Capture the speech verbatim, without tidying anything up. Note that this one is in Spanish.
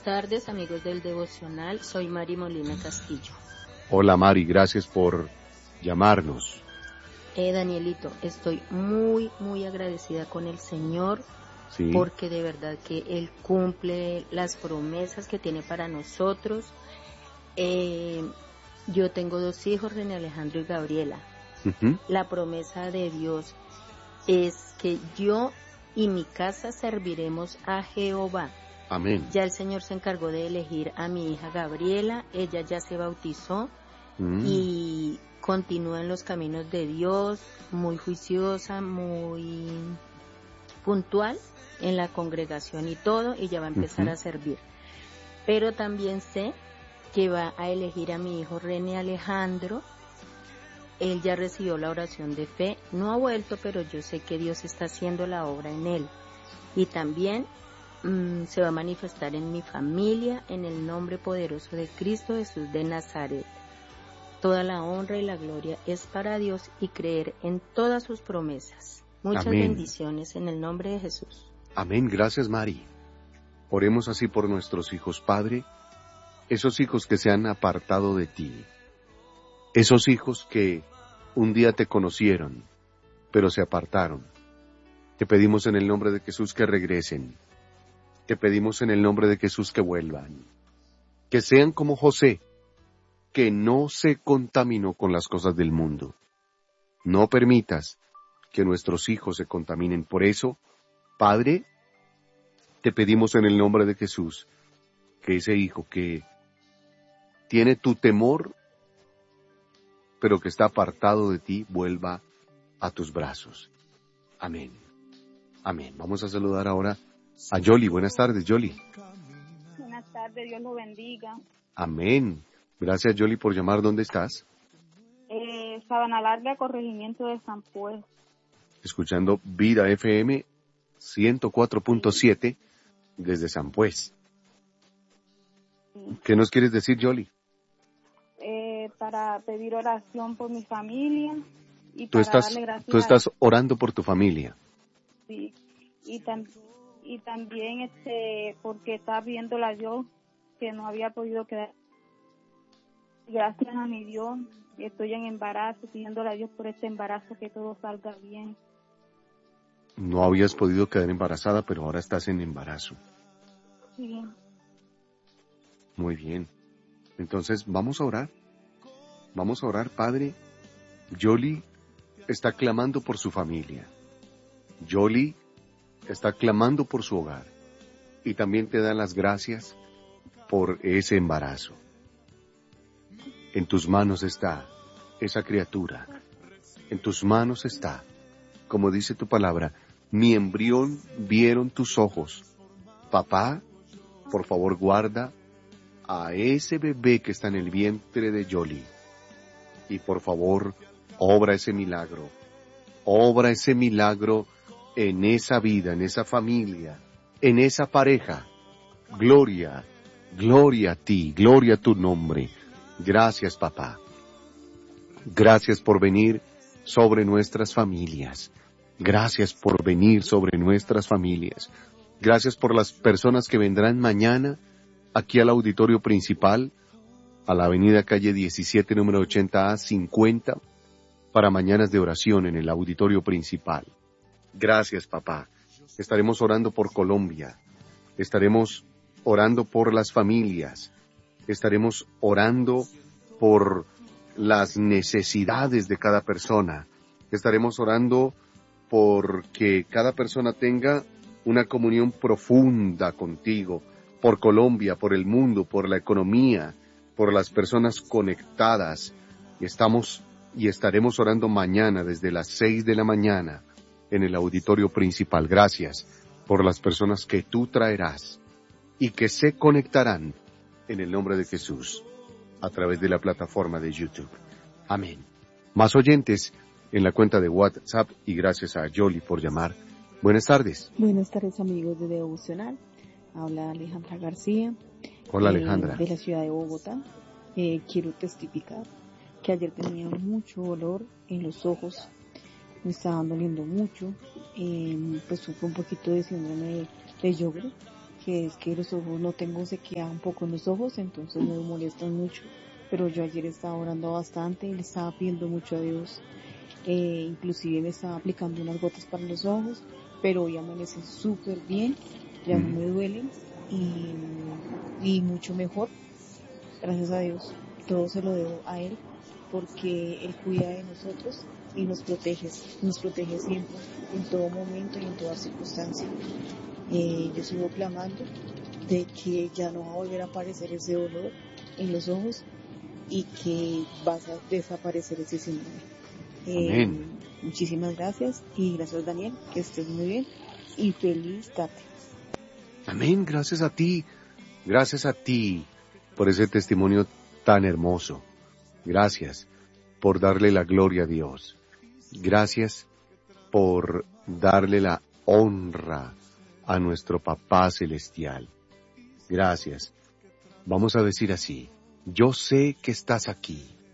tardes, amigos del Devocional. Soy Mari Molina Castillo. Hola Mari, gracias por llamarnos. Eh, Danielito, estoy muy, muy agradecida con el Señor, ¿Sí? Porque de verdad que Él cumple las promesas que tiene para nosotros. Eh, yo tengo dos hijos, René Alejandro y Gabriela. Uh-huh. La promesa de Dios es que yo y mi casa serviremos a Jehová. Amén. Ya el Señor se encargó de elegir a mi hija Gabriela, ella ya se bautizó mm. y continúa en los caminos de Dios, muy juiciosa, muy puntual en la congregación y todo, y ya va a empezar uh-huh. a servir. Pero también sé que va a elegir a mi hijo René Alejandro. Él ya recibió la oración de fe, no ha vuelto, pero yo sé que Dios está haciendo la obra en él. Y también mmm, se va a manifestar en mi familia, en el nombre poderoso de Cristo Jesús de Nazaret. Toda la honra y la gloria es para Dios y creer en todas sus promesas. Muchas Amén. Bendiciones en el nombre de Jesús. Amén, gracias Mari. Oremos así por nuestros hijos, Padre, esos hijos que se han apartado de ti. Esos hijos que un día te conocieron, pero se apartaron. Te pedimos en el nombre de Jesús que regresen. Te pedimos en el nombre de Jesús que vuelvan. Que sean como José, que no se contaminó con las cosas del mundo. No permitas que nuestros hijos se contaminen. Por eso, Padre, te pedimos en el nombre de Jesús que ese hijo que tiene tu temor, pero que está apartado de ti, vuelva a tus brazos. Amén. Amén. Vamos a saludar ahora a Yoli. Buenas tardes, Yoli. Buenas tardes, Dios lo bendiga. Amén. Gracias, Yoli, por llamar. ¿Dónde estás? Eh, Sabana Larga, corregimiento de San Pues. Escuchando Vida F M ciento cuatro punto siete desde San Pues. Sí. ¿Qué nos quieres decir, Yoli? Eh, para pedir oración por mi familia y ¿Tú para estás, darle gracias tú estás orando por tu familia? Sí, y, tam, y también este porque estaba viéndola yo que no había podido quedar. Gracias a mi Dios, estoy en embarazo, pidiéndole a Dios por este embarazo que todo salga bien. No habías podido quedar embarazada, pero ahora estás en embarazo. Sí. Muy bien. Entonces, vamos a orar. Vamos a orar, Padre. Yoli está clamando por su familia. Yoli está clamando por su hogar. Y también te da las gracias por ese embarazo. En tus manos está esa criatura. En tus manos está, como dice tu palabra, mi embrión vieron tus ojos. Papá, por favor guarda a ese bebé que está en el vientre de Yoli. Y por favor, obra ese milagro. Obra ese milagro en esa vida, en esa familia, en esa pareja. Gloria, gloria a ti, gloria a tu nombre. Gracias, papá. Gracias por venir sobre nuestras familias. Gracias por venir sobre nuestras familias. Gracias por las personas que vendrán mañana aquí al auditorio principal, a la avenida calle diecisiete, número ochenta A, cincuenta, para mañanas de oración en el auditorio principal. Gracias, papá. Estaremos orando por Colombia. Estaremos orando por las familias. Estaremos orando por las necesidades de cada persona. Estaremos orando por que cada persona tenga una comunión profunda contigo, por Colombia, por el mundo, por la economía, por las personas conectadas. Y estamos y estaremos orando mañana desde las seis de la mañana en el auditorio principal. Gracias por las personas que tú traerás y que se conectarán en el nombre de Jesús a través de la plataforma de YouTube. Amén. Más oyentes en la cuenta de WhatsApp y gracias a Yoli por llamar. Buenas tardes. Buenas tardes, amigos de Devocional. Habla Alejandra García. Hola, Alejandra. Eh, de la ciudad de Bogotá. Eh, quiero testificar que ayer tenía mucho dolor en los ojos. Me estaban doliendo mucho. Eh, pues sufro un poquito de síndrome de, de Sjögren. que es que los ojos no tengo sequedad un poco en los ojos, entonces me molestan mucho. Pero yo ayer estaba orando bastante y le estaba pidiendo mucho a Dios. Eh, inclusive me estaba aplicando unas gotas para los ojos, pero hoy amanece súper bien, ya no me duelen y, y mucho mejor, gracias a Dios. Todo se lo debo a Él, porque Él cuida de nosotros y nos protege, nos protege siempre, en todo momento y en toda circunstancia. Eh, yo sigo clamando de que ya no va a volver a aparecer ese dolor en los ojos y que va a desaparecer ese síndrome. Eh, Amén. Muchísimas gracias y gracias, Daniel, que estés muy bien y feliz tarde. Amén, gracias a ti, gracias a ti por ese testimonio tan hermoso. Gracias por darle la gloria a Dios. Gracias por darle la honra a nuestro Papá Celestial. Gracias. Vamos a decir así: yo sé que estás aquí.